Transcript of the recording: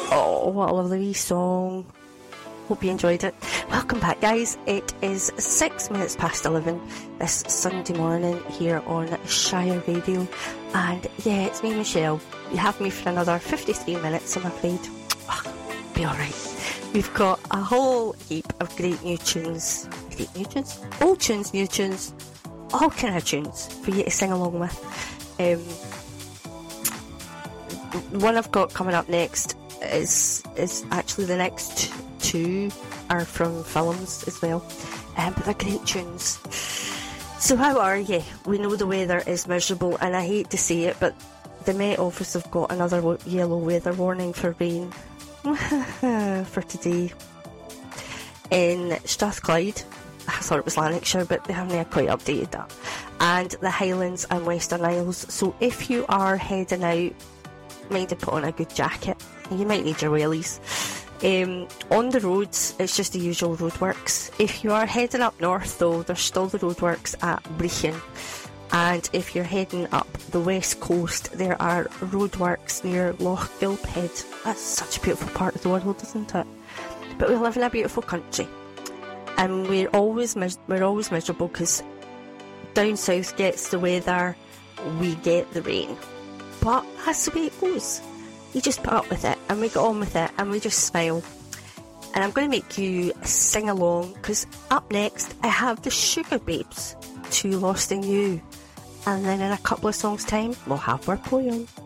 Oh, what a lovely wee song. Hope you enjoyed it. Welcome back, guys. It is 6 minutes past 11 this Sunday morning here on Shire Radio. And yeah, it's me, Michelle. You have me for another 53 minutes, I'm afraid. Oh, be alright. We've got a whole heap of great new tunes. Great new tunes? Old tunes, new tunes, all kind of tunes for you to sing along with. One I've got coming up next is actually the next two are from films as well, but they're great tunes. So how are you? We know the weather is miserable, and I hate to say it, but the Met Office have got another yellow weather warning for rain for today in Strathclyde. I thought it was Lanarkshire, but they haven't quite updated that, and the Highlands and Western Isles. So if you are heading out, mind to put on a good jacket. You might need your wellies. On the roads, it's just the usual roadworks. If you are heading up north, though, there's still the roadworks at Brechin. And if you're heading up the west coast, there are roadworks near Loch Gilphead. That's such a beautiful part of the world, isn't it? But we live in a beautiful country, and we're always miserable because down south gets the weather, we get the rain. But that's the way it goes. You just put up with it, and we get on with it, and we just smile. And I'm going to make you sing along, because up next I have the Sugar Babes, Too Lost in You. And then in a couple of songs' time, we'll have our poem.